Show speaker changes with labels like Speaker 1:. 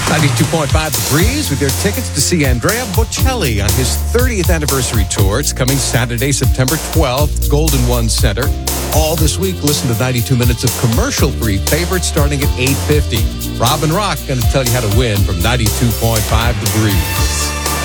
Speaker 1: 92.5 The Breeze with your tickets to see Andrea Bocelli on his 30th anniversary tour. It's coming Saturday, September 12th, Golden One Center. All this week, listen to 92 minutes of commercial-free favorites starting at $8.50. Robin Rock going to tell you how to win from 92.5 The Breeze.